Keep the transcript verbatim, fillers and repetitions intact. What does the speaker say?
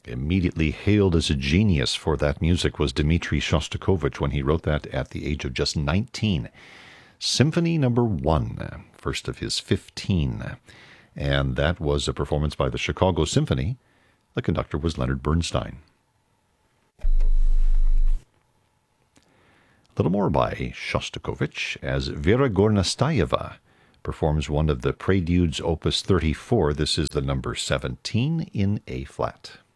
immediately hailed as a genius for that music was Dmitri Shostakovich when he wrote that at the age of just nineteen. Symphony Number One, first of his fifteen. And that was a performance by the Chicago Symphony. The conductor was Leonard Bernstein. A little more by Shostakovich as Vera Gornastayeva performs one of the Preludes Opus thirty-four. This is the number seventeen in A-flat.